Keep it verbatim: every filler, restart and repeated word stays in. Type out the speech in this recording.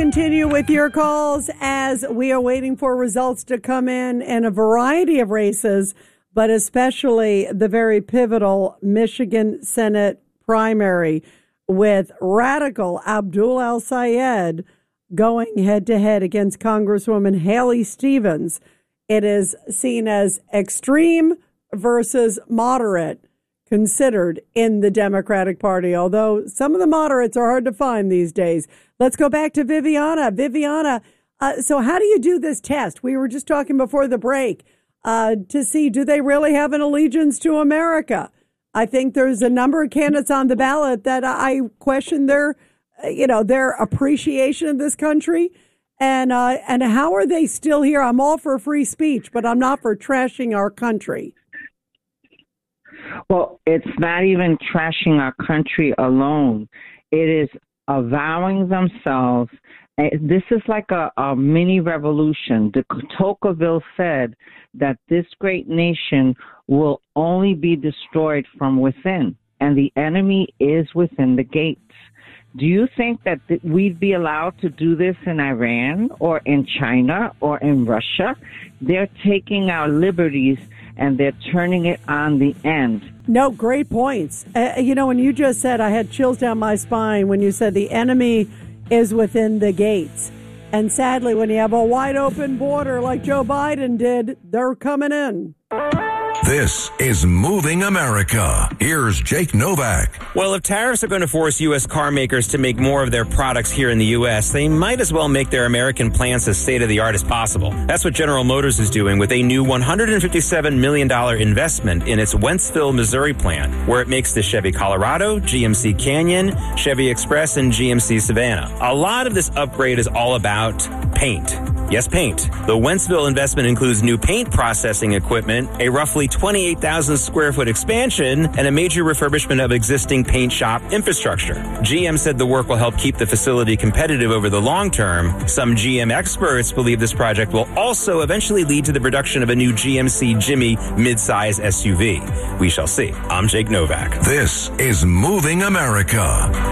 continue with your calls as we are waiting for results to come in in a variety of races, but especially the very pivotal Michigan Senate primary with radical Abdul El-Sayed going head-to-head against Congresswoman Haley Stevens. It is seen as extreme versus moderate considered in the Democratic Party, although some of the moderates are hard to find these days. Let's go back to Viviana. Viviana, uh, so how do you do this test? We were just talking before the break uh, to see, do they really have an allegiance to America? I think there's a number of candidates on the ballot that I question their, you know, their appreciation of this country. And, uh, and how are they still here? I'm all for free speech, but I'm not for trashing our country. Well, it's not even trashing our country alone. It is avowing themselves. This is like a, a mini revolution. De Tocqueville said that this great nation will only be destroyed from within, and the enemy is within the gates. Do you think that th- we'd be allowed to do this in Iran or in China or in Russia? They're taking our liberties and they're turning it on the end. No, great points. Uh, you know, when you just said, I had chills down my spine when you said the enemy is within the gates. And sadly, when you have a wide open border like Joe Biden did, they're coming in. This is Moving America. Here's Jake Novak. Well, if tariffs are going to force U S car makers to make more of their products here in the U S, they might as well make their American plants as state-of-the-art as possible. That's what General Motors is doing with a new one hundred fifty-seven million dollars investment in its Wentzville, Missouri plant, where it makes the Chevy Colorado, G M C Canyon, Chevy Express, and G M C Savannah. A lot of this upgrade is all about paint. Yes, paint. The Wentzville investment includes new paint processing equipment, a roughly twenty-eight thousand square foot expansion, and a major refurbishment of existing paint shop infrastructure. G M said the work will help keep the facility competitive over the long term. Some G M experts believe this project will also eventually lead to the production of a new G M C Jimmy midsize S U V. We shall see. I'm Jake Novak. This is Moving America.